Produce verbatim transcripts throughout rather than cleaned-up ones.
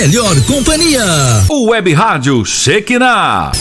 Melhor companhia. O Web Rádio Shekinah.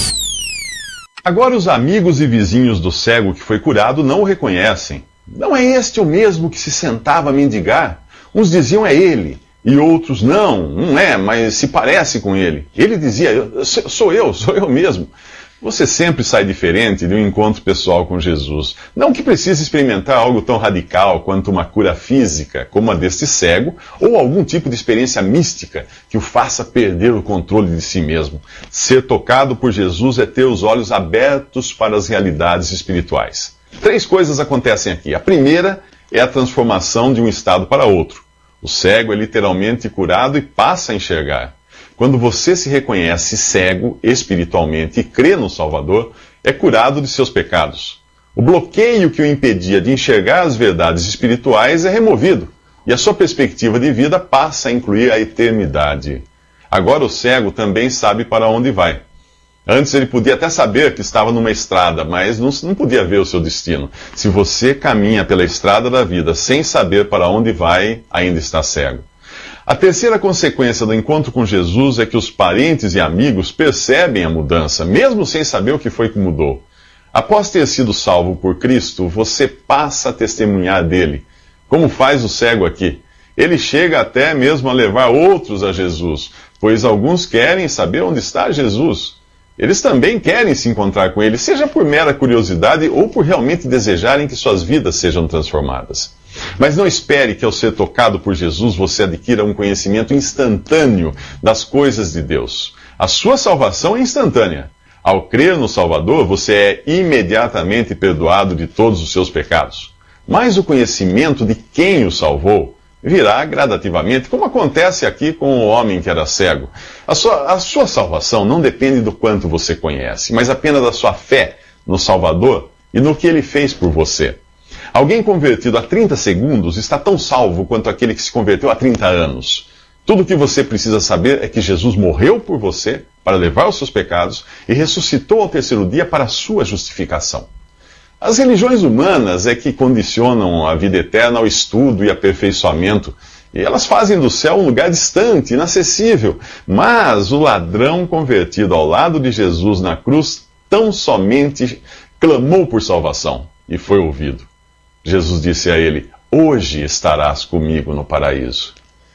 Agora os amigos e vizinhos do cego que foi curado não o reconhecem. Não é este o mesmo que se sentava a mendigar? Uns diziam é ele, e outros não, não é, mas se parece com ele. Ele dizia, sou eu, sou eu mesmo. Você sempre sai diferente de um encontro pessoal com Jesus. Não que precise experimentar algo tão radical quanto uma cura física, como a deste cego, ou algum tipo de experiência mística que o faça perder o controle de si mesmo. Ser tocado por Jesus é ter os olhos abertos para as realidades espirituais. Três coisas acontecem aqui. A primeira é a transformação de um estado para outro. O cego é literalmente curado e passa a enxergar. Quando você se reconhece cego espiritualmente e crê no Salvador, é curado de seus pecados. O bloqueio que o impedia de enxergar as verdades espirituais é removido, e a sua perspectiva de vida passa a incluir a eternidade. Agora o cego também sabe para onde vai. Antes ele podia até saber que estava numa estrada, mas não, não podia ver o seu destino. Se você caminha pela estrada da vida sem saber para onde vai, ainda está cego. A terceira consequência do encontro com Jesus é que os parentes e amigos percebem a mudança, mesmo sem saber o que foi que mudou. Após ter sido salvo por Cristo, você passa a testemunhar dele, como faz o cego aqui. Ele chega até mesmo a levar outros a Jesus, pois alguns querem saber onde está Jesus. Eles também querem se encontrar com ele, seja por mera curiosidade ou por realmente desejarem que suas vidas sejam transformadas. Mas não espere que ao ser tocado por Jesus você adquira um conhecimento instantâneo das coisas de Deus. A sua salvação é instantânea. Ao crer no Salvador, você é imediatamente perdoado de todos os seus pecados. Mas o conhecimento de quem o salvou virá gradativamente, como acontece aqui com o homem que era cego. A sua, a sua salvação não depende do quanto você conhece, mas apenas da sua fé no Salvador e no que ele fez por você. Alguém convertido há trinta segundos está tão salvo quanto aquele que se converteu há trinta anos. Tudo o que você precisa saber é que Jesus morreu por você para levar os seus pecados e ressuscitou ao terceiro dia para a sua justificação. As religiões humanas é que condicionam a vida eterna ao estudo e aperfeiçoamento, e elas fazem do céu um lugar distante, inacessível. Mas o ladrão convertido ao lado de Jesus na cruz tão somente clamou por salvação e foi ouvido. Jesus disse a ele, hoje estarás comigo no paraíso.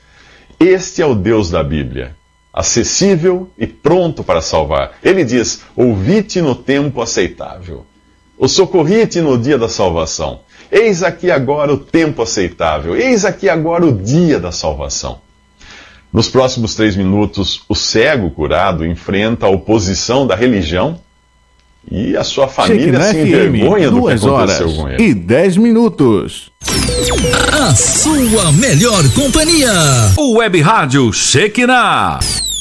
Este é o Deus da Bíblia, acessível e pronto para salvar. Ele diz, ouvi-te no tempo aceitável. O socorri-te no dia da salvação. Eis aqui agora o tempo aceitável. Eis aqui agora o dia da salvação. Nos próximos três minutos, o cego curado enfrenta a oposição da religião e a sua família se envergonha do que aconteceu com ele. E dez minutos. A sua melhor companhia. O Web Rádio Shekinah.